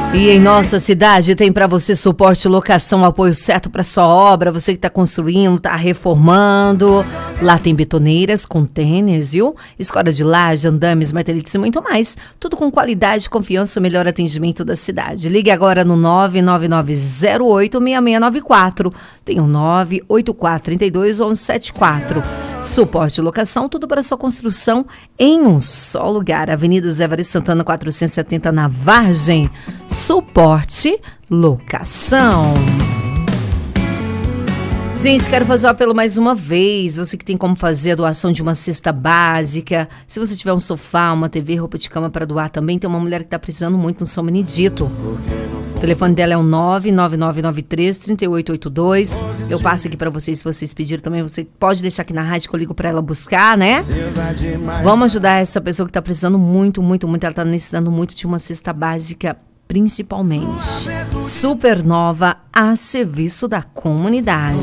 E em nossa cidade tem para você suporte, locação, apoio certo para sua obra. Você que está construindo, está reformando. Lá tem betoneiras, containers, viu? Escola de laje, andames, marteletes e muito mais. Tudo com qualidade, confiança e o melhor atendimento da cidade. Ligue agora no 999086694. Tem o 984321174. Suporte e locação, tudo para sua construção em um só lugar. Avenida José Evaristo Santana 470 na Vargem. Suporte, locação. Gente, quero fazer o apelo mais uma vez. Você que tem como fazer a doação de uma cesta básica. Se você tiver um sofá, uma TV, roupa de cama para doar também. Tem uma mulher que está precisando muito no São Benedito. O telefone dela é o 99993-3882. Eu passo aqui para vocês, se vocês pedirem também. Você pode deixar aqui na rádio que eu ligo para ela buscar, né? Vamos ajudar essa pessoa que está precisando muito, muito, muito. Ela está necessitando muito de uma cesta básica, principalmente. Supernova a serviço da comunidade.